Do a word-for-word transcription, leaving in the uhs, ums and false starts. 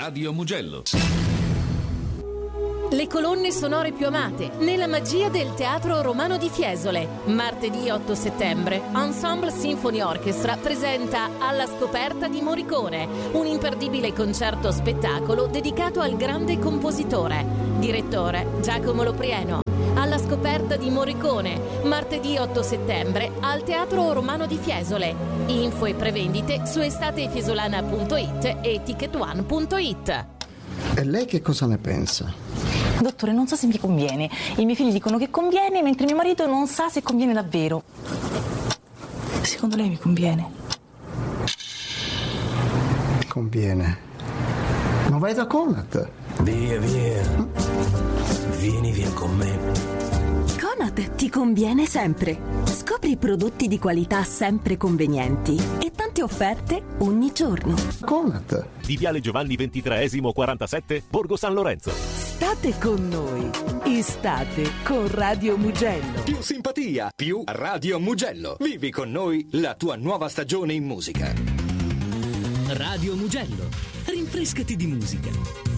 Radio Mugello. Le colonne sonore più amate nella magia del Teatro Romano di Fiesole. Martedì otto settembre, Ensemble Symphony Orchestra presenta Alla scoperta di Morricone, un imperdibile concerto spettacolo dedicato al grande compositore. Direttore Giacomo Loprieno. Alla scoperta di Morricone, martedì otto settembre al Teatro Romano di Fiesole. Info e prevendite su estatefiesolana punto it e ticket one punto it. E lei che cosa ne pensa? Dottore, non so se mi conviene. I miei figli dicono che conviene, mentre mio marito non sa se conviene davvero. Secondo lei mi conviene? Conviene. Ma vai da Conad. Via, via. Vieni via con me. Conad ti conviene sempre. Scopri prodotti di qualità sempre convenienti e tante offerte ogni giorno. Conad. Di Viale Giovanni ventitreesimo quarantasette, Borgo San Lorenzo. State con noi. Estate con Radio Mugello. Più simpatia, più Radio Mugello. Vivi con noi la tua nuova stagione in musica. Radio Mugello. Rinfrescati di musica.